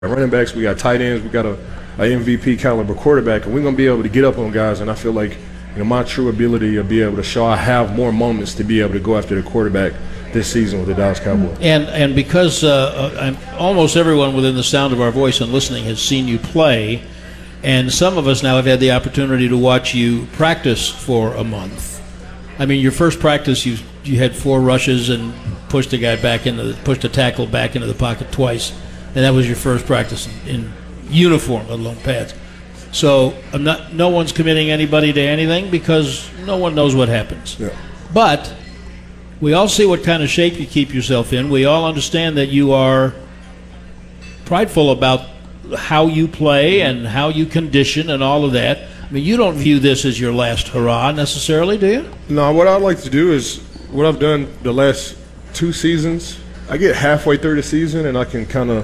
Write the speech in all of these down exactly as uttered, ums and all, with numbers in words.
running backs, we got tight ends, we got a, a M V P caliber quarterback, and we're going to be able to get up on guys. And I feel like, you know, my true ability to be able to show I have more moments to be able to go after the quarterback this season with the Dallas Cowboys. And and because uh, almost everyone within the sound of our voice and listening has seen you play, and some of us now have had the opportunity to watch you practice for a month. I mean, your first practice, you you had four rushes and pushed a guy back into the, pushed a tackle back into the pocket twice, and that was your first practice in, in uniform, let alone pads. So I'm not, no one's committing anybody to anything because no one knows what happens. Yeah. But we all see what kind of shape you keep yourself in. We all understand that you are prideful about how you play and how you condition and all of that. I mean, you don't view this as your last hurrah necessarily, do you? No, what I'd like to do is what I've done the last two seasons. I get halfway through the season and I can kind of,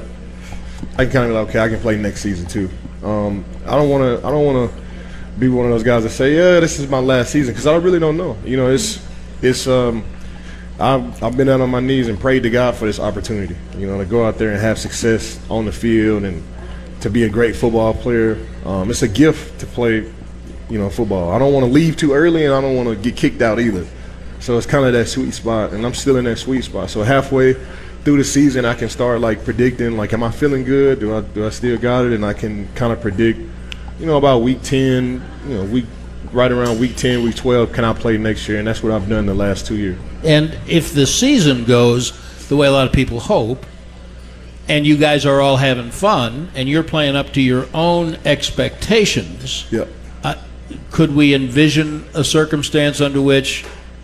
I can kind of like, okay, I can play next season too. Um, I don't want to, I don't want to be one of those guys that say, yeah, this is my last season, because I really don't know. You know, it's, it's. Um, I've, I've been down on my knees and prayed to God for this opportunity. You know, to go out there and have success on the field and to be a great football player. Um, it's a gift to play, you know, football. I don't want to leave too early, and I don't want to get kicked out either. So it's kind of that sweet spot, and I'm still in that sweet spot. So halfway through the season, I can start like predicting, like, am I feeling good? Do I do I still got it? And I can kind of predict, you know, about week ten, you know, week right around week ten, week twelve, can I play next year? And that's what I've done the last two years. And if the season goes the way a lot of people hope, and you guys are all having fun, and you're playing up to your own expectations, yep. uh, could we envision a circumstance under which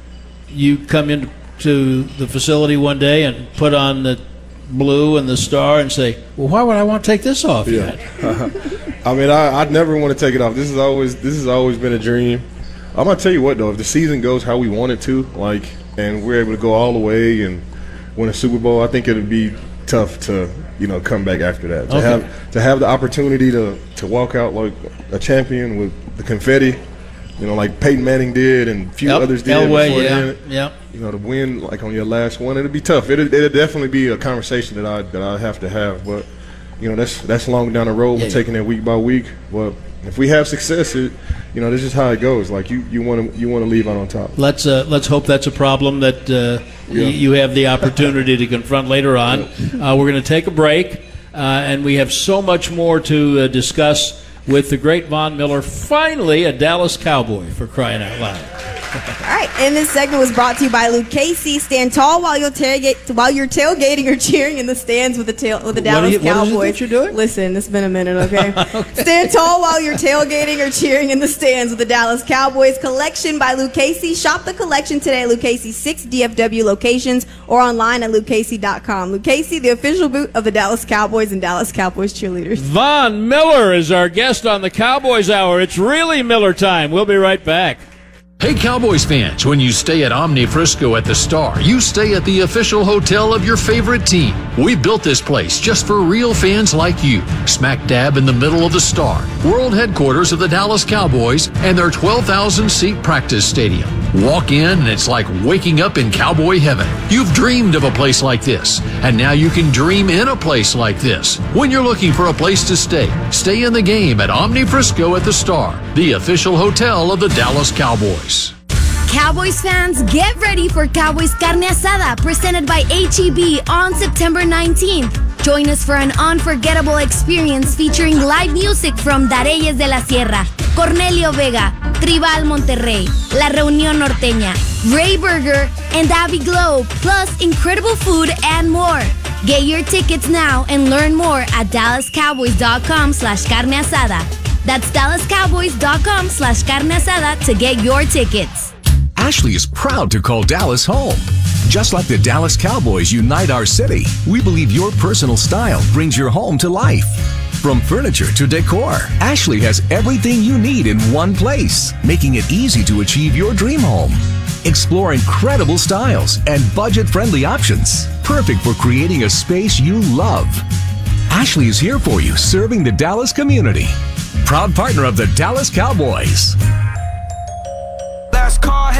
you come into the facility one day and put on the blue and the star and say, well, why would I want to take this off yeah. yet? I mean, I, I'd never want to take it off. This is always this has always been a dream. I'm gonna tell you what, though, if the season goes how we want it to, like, and we're able to go all the way and win a Super Bowl, I think it'd be tough to, you know, come back after that. To okay. have to have the opportunity to to walk out like a champion with the confetti, you know, like Peyton Manning did and a few yep. others did Elway, before yeah. then. Yep. You know, to win like on your last one, it'd be tough. It'd, it'd definitely be a conversation that I that I have to have, but. You know, that's that's long down the road. Yeah, We're taking it week by week. But if we have success, it, you know, this is how it goes. Like you, you want to you want to leave out on top. Let's uh, let's hope that's a problem that uh, yeah. y- you have the opportunity to confront later on. Uh, we're going to take a break, uh, and we have so much more to uh, discuss with the great Von Miller. Finally, a Dallas Cowboy, for crying out loud. All right, and this segment was brought to you by Lucchese. Stand tall while you're tailgate, while you're tailgating or cheering in the stands with the tail with the Dallas what you, Cowboys. What is it that you're doing? Listen, it's been a minute, okay? okay? Stand tall while you're tailgating or cheering in the stands with the Dallas Cowboys. Collection by Lucchese. Shop the collection today at Lucchese's six D F W locations or online at lucchese dot com. Lucchese, the official boot of the Dallas Cowboys and Dallas Cowboys cheerleaders. Von Miller is our guest on the Cowboys Hour. It's really Miller time. We'll be right back. Hey Cowboys fans, when you stay at Omni Frisco at the Star, you stay at the official hotel of your favorite team. We built this place just for real fans like you. Smack dab in the middle of the Star, world headquarters of the Dallas Cowboys and their twelve thousand seat practice stadium. Walk in and it's like waking up in cowboy heaven. You've dreamed of a place like this, and now you can dream in a place like this. When you're looking for a place to stay, stay in the game at Omni Frisco at the Star, the official hotel of the Dallas Cowboys. Cowboys fans, get ready for Cowboys Carne Asada, presented by H E B on September nineteenth. Join us for an unforgettable experience featuring live music from Dareyes de la Sierra, Cornelio Vega, Tribal Monterrey, La Reunión Norteña, Ray Burger, and Abby Glow, plus incredible food and more. Get your tickets now and learn more at dallascowboys.com slash carne asada. That's dallascowboys.com slash carne asada to get your tickets. Ashley is proud to call Dallas home. Just like the Dallas Cowboys unite our city, we believe your personal style brings your home to life. From furniture to decor, Ashley has everything you need in one place, making it easy to achieve your dream home. Explore incredible styles and budget-friendly options, perfect for creating a space you love. Ashley is here for you, serving the Dallas community. Proud partner of the Dallas Cowboys. Last call, Hail Mary.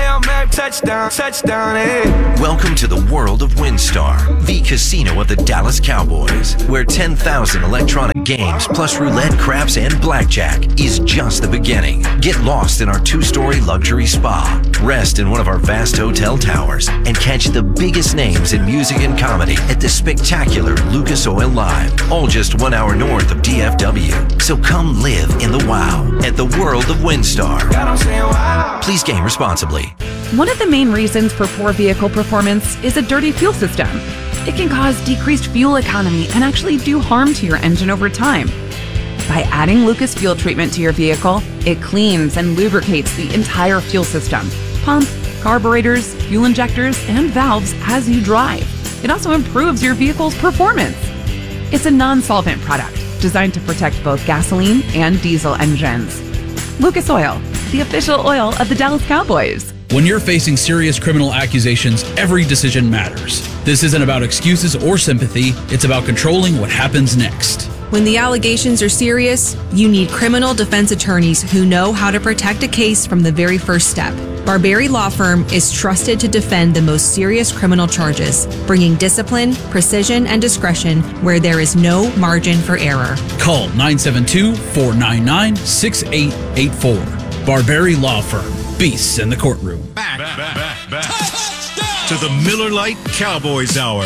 five, touchdown, touchdown, eh. Welcome to the world of WinStar, the casino of the Dallas Cowboys, where ten thousand electronic games plus roulette, craps, and blackjack is just the beginning. Get lost in our two-story luxury spa, rest in one of our vast hotel towers, and catch the biggest names in music and comedy at the spectacular Lucas Oil Live, all just one hour north of D F W. So come live in the wow at the world of WinStar. God, I'm saying wow. Please game responsibly. One of the main reasons for poor vehicle performance is a dirty fuel system. It can cause decreased fuel economy and actually do harm to your engine over time. By adding Lucas Fuel Treatment to your vehicle, it cleans and lubricates the entire fuel system, pump, carburetors, fuel injectors, and valves as you drive. It also improves your vehicle's performance. It's a non-solvent product designed to protect both gasoline and diesel engines. Lucas Oil, the official oil of the Dallas Cowboys. When you're facing serious criminal accusations, every decision matters. This isn't about excuses or sympathy, it's about controlling what happens next. When the allegations are serious, you need criminal defense attorneys who know how to protect a case from the very first step. Barberi Law Firm is trusted to defend the most serious criminal charges, bringing discipline, precision, and discretion where there is no margin for error. Call nine seven two, four nine nine, six eight eight four. Barberi Law Firm. Beasts in the courtroom. Back, back, back, back to the Miller Lite Cowboys Hour.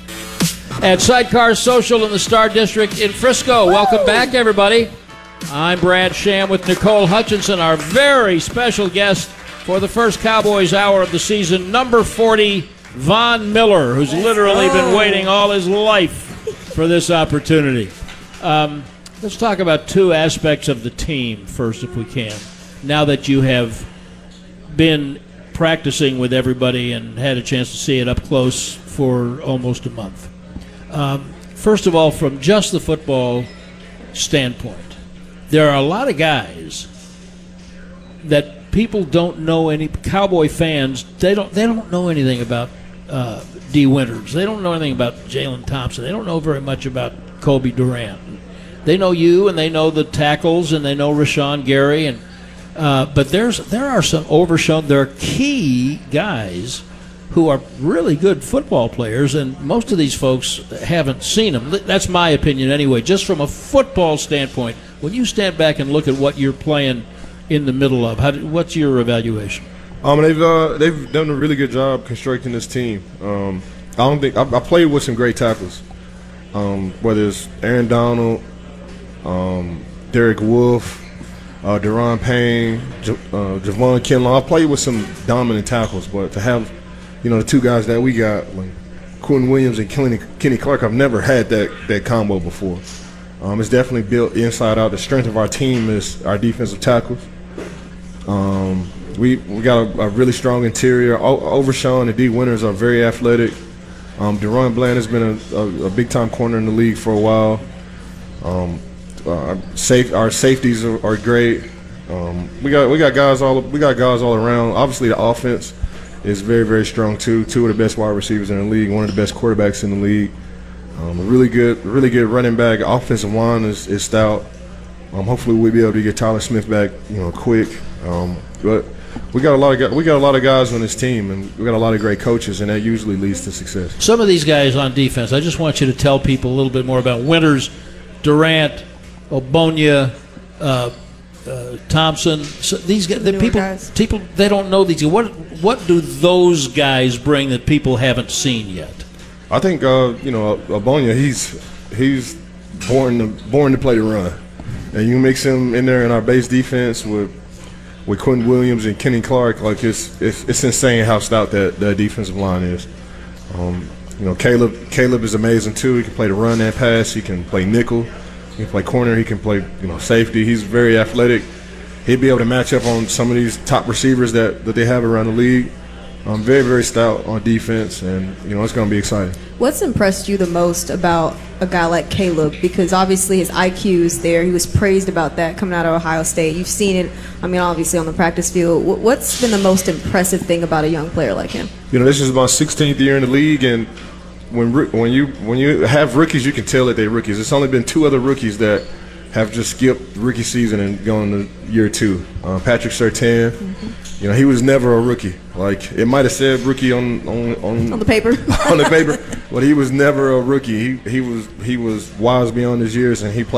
At Sidecar Social in the Star District in Frisco. Welcome back, everybody. I'm Brad Sham with Nicole Hutchinson, our very special guest for the first Cowboys Hour of the season, number forty, Von Miller, who's literally been waiting all his life for this opportunity. Um, let's talk about two aspects of the team first, if we can, now that you have been practicing with everybody and had a chance to see it up close for almost a month. Um, first of all, from just the football standpoint, there are a lot of guys that people don't know any Cowboy fans. They don't. They don't know anything about uh, D. Winters. They don't know anything about Jalen Thompson. They don't know very much about Kobe Durant. They know you, and they know the tackles, and they know Rashawn Gary, and uh, but there's there are some overshown. There are key guys who are really good football players, and most of these folks haven't seen them. That's my opinion anyway, just from a football standpoint. When you stand back and look at what you're playing in the middle of, how, what's your evaluation? Um, they've uh, they've done a really good job constructing this team. Um, I don't think I, I played with some great tackles, um, whether it's Aaron Donald, um, Derek Wolfe, uh, Deron Payne, J- uh, Javon Kinlaw. I played with some dominant tackles, but to have, you know, the two guys that we got, like Quinn Williams and Kenny, Kenny Clark, I've never had that that combo before. Um, it's definitely built inside out. The strength of our team is our defensive tackles. Um, we we got a, a really strong interior. O- Overshawn and D. Winters are very athletic. Um, Deron Bland has been a, a, a big-time corner in the league for a while. Um, our, safe, our safeties are, are great. Um, we got we got guys all we got guys all around. Obviously, the offense is very very strong too. Two of the best wide receivers in the league. One of the best quarterbacks in the league. Um, a really good really good running back. Offensive line is, is stout. Um, hopefully, we'll be able to get Tyler Smith back, you know, quick. Um, but we got a lot of guys, we got a lot of guys on this team, and we got a lot of great coaches, and that usually leads to success. Some of these guys on defense, I just want you to tell people a little bit more about Winters, Durant, Obonya, uh, uh, Thompson. So these guys, the people, guys. people, they don't know these. What what do those guys bring that people haven't seen yet? I think uh, you know Obonya, he's he's born to born to play the run, and you mix him in there in our base defense with. with Quinn Williams and Kenny Clark, like it's it's, it's insane how stout that, that defensive line is. Um, you know, Caleb Caleb is amazing too. He can play the run and pass. He can play nickel. He can play corner. He can play you know safety. He's very athletic. He'd be able to match up on some of these top receivers that, that they have around the league. Um, very very stout on defense, and you know it's going to be exciting. What's impressed you the most about a guy like Caleb? Because obviously his I Q is there. He was praised about that coming out of Ohio State. You've seen it, I mean, obviously on the practice field. What's been the most impressive thing about a young player like him? You know, this is my sixteenth year in the league, and when when you when you have rookies, you can tell that they're rookies. It's only been two other rookies that have just skipped rookie season and gone to year two. Uh, Patrick Surtain, mm-hmm. you know, he was never a rookie. Like, it might have said rookie on on, on, on the paper, on the paper, but he was never a rookie. He he was he was wise beyond his years, and he played